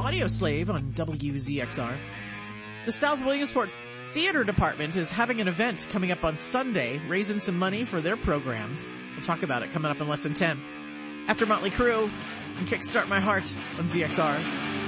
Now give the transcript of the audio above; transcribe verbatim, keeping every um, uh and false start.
Audio Slave on W Z X R. The South Williamsport Theater Department is having an event coming up on Sunday, raising some money for their programs. We'll talk about it coming up in less than ten. After Motley Crue and Kickstart My Heart on Z X R.